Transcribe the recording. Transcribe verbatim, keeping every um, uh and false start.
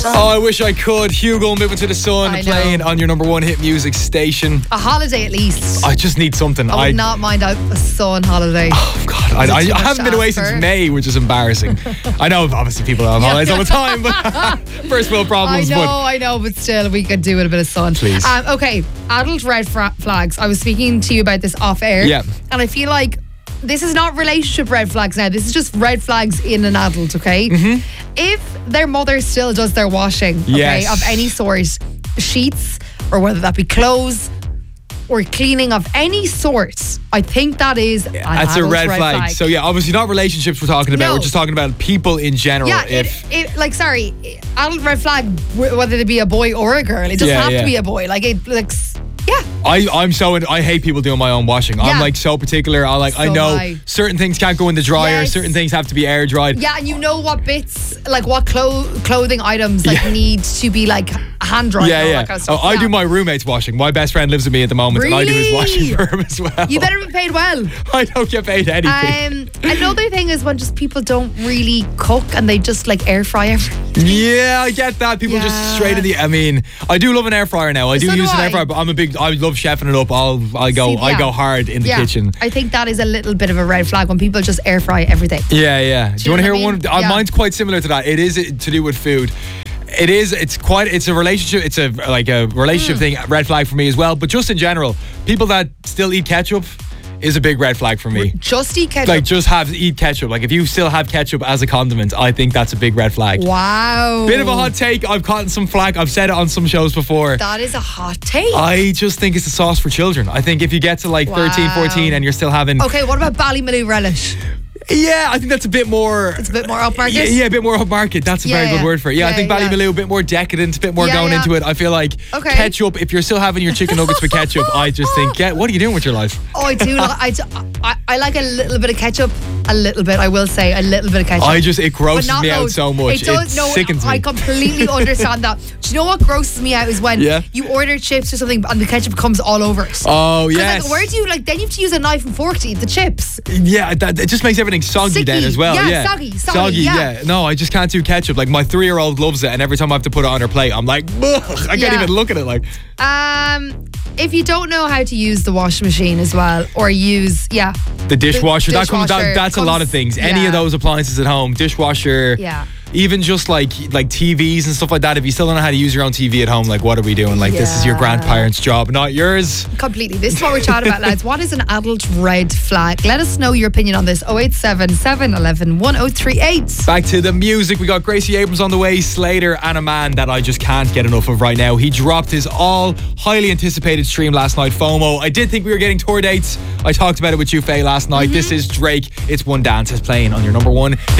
Oh, I wish I could. Hugo, Moving to the Sun, I playing know. on your number one hit music station. A holiday at least. I just need something. I would I, not mind a, a sun holiday. Oh, God. I, Is it I, too I much haven't to been away ask since for? May, which is embarrassing. I know, obviously, people have holidays all the time, but first world I problems. know, But I know, but still, we could do with a bit of sun. Please. Um, okay, adult red fra- flags. I was speaking to you about this off air. Yeah. And I feel like this is not relationship red flags now. This is just red flags in an adult, okay? Mm-hmm. If their mother still does their washing, okay, Yes. of any sort, sheets, or whether that be clothes, or cleaning of any sort, I think that is an that's a adult red, flag. So, yeah, obviously not relationships we're talking about. No. We're just talking about people in general. Yeah, if it, it, like, sorry, adult red flag, wh- whether it be a boy or a girl, it doesn't Yeah, have yeah. to be a boy. Like, it, like, s- yeah. I, I'm so in, I hate people doing my own washing. I'm Yeah. like so particular. I like I So know am I. certain things can't go in the dryer. Yes. Certain things have to be air dried. Yeah, and you know what bits, like what clo- clothing items, like Yeah. need to be like hand dried. Yeah, and all yeah. That kind of Oh, stuff. I Yeah. do my roommate's washing. My best friend lives with me at the moment, and I do his Really? washing for him as well. You better be paid well. I don't get paid anything. Um, another thing is when just people don't really cook and they just like air fry everything. Yeah, I get that. People just Yeah. straight in the. I mean, I do love an air fryer now. I do So do use an I. air fryer, but I'm a big. I love chefing it up. I'll. I go. See, I yeah. go hard in the Yeah, kitchen. I think that is a little bit of a red flag when people just air fry everything. Yeah, yeah. Do you want to know hear what I one? mean? Uh, Yeah. Mine's quite similar to that. It is to do with food. It is. It's quite. It's a relationship. It's a like a relationship Mm. thing. Red flag for me as well. But just in general, people that still eat ketchup is a big red flag for me. Just eat ketchup. Like just have eat ketchup. Like if you still have ketchup as a condiment, I think that's a big red flag. wow. Bit of a hot take. I've gotten some flack. I've said it on some shows before. That is a hot take. I just think it's a sauce for children. I think if you get to like thirteen, Wow. fourteen and you're still having... Okay, what about Ballymaloo relish? Yeah, I think that's a bit more... It's a bit more upmarket. Yeah, yeah, a bit more upmarket. That's a Yeah, very yeah. good word for it. Yeah, I Yeah, think yeah. Ballymaloo a bit more decadent, a bit more Yeah, going yeah. into it. I feel like Okay. ketchup, if you're still having your chicken nuggets with ketchup, I just think, get, what are you doing with your life? Oh, I do. Like, I, do- I, I like a little bit of ketchup. A little bit, I will say, a little bit of ketchup. I just, it But grosses not me out loads. so much. It does. It No, sickens me. I completely understand that. Do you know what grosses me out is when Yeah. you order chips or something and the ketchup comes all over it. Oh, 'Cause, yes. Like, where do you like? Then you have to use a knife and fork to eat the chips. Yeah, that, it just makes everything soggy then Sicky. as well. Yeah, Yeah, soggy, soggy, yeah. No, I just can't do ketchup. Like my three-year-old loves it, and every time I have to put it on her plate, I'm like, ugh, I can't Yeah. even look at it. Like, Um, if you don't know how to use the washing machine as well, or use yeah, the dishwasher, that comes. dishwasher That, that's a lot of comes- things. Any yeah. of those appliances at home, dishwasher. Yeah. Even just like like T Vs and stuff like that. If you still don't know how to use your own T V at home, like what are we doing? Like this is your Yeah. grandparents' job, not yours. completely. This is what we're chatting about, lads. What is an adult red flag? Let us know your opinion on this. oh eight seven, seven one one, one oh three eight. Back to the music. We got Gracie Abrams on the way, Slater, and a man that I just can't get enough of right now. He dropped his all highly anticipated stream last night, FOMO. I did think we were getting tour dates. I talked about it with you, Faye, last night. Mm-hmm. This is Drake. It's One Dance is playing on your number one